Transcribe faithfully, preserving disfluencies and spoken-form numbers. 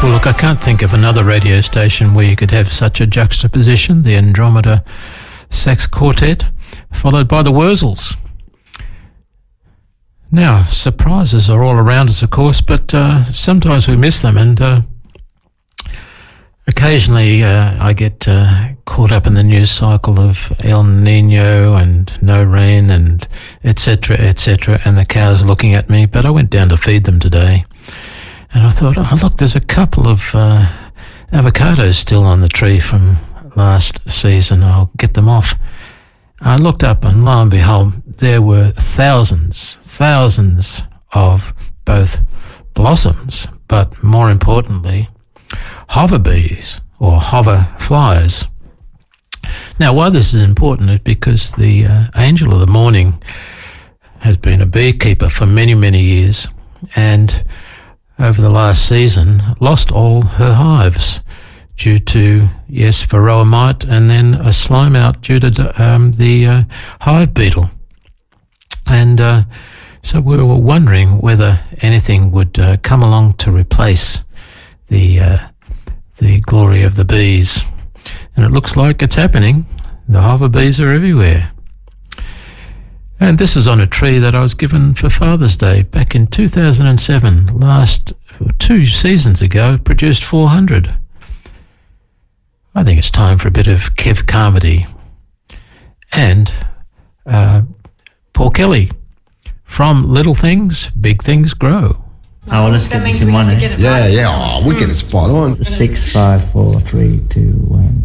Well, look, I can't think of another radio station where you could have such a juxtaposition, the Andromeda Sax Quartet, followed by the Wurzels. Now, surprises are all around us, of course, but uh, sometimes we miss them, and uh, occasionally uh, I get uh, caught up in the news cycle of El Nino and no rain and et cetera, et cetera, and the cows looking at me, but I went down to feed them today. And I thought, oh, look, there's a couple of uh, avocados still on the tree from last season. I'll get them off. I looked up and lo and behold, there were thousands, thousands of both blossoms, but more importantly, hover bees or hover flies. Now, why this is important is because the uh, angel of the morning has been a beekeeper for many, many years, and over the last season, lost all her hives due to, yes, varroa mite, and then a slime out due to um, the uh, hive beetle. And uh, so we were wondering whether anything would uh, come along to replace the uh, the glory of the bees. And it looks like it's happening. The hover bees are everywhere. And this is on a tree that I was given for Father's Day back in two thousand seven. Last two seasons ago, it produced four hundred. I think it's time for a bit of Kev Carmody and uh, Paul Kelly from Little Things, Big Things Grow. Oh, let's That get means some we have to money. get it Yeah, right. yeah. Oh, we get it spot on. Six, five, four, three, two, one.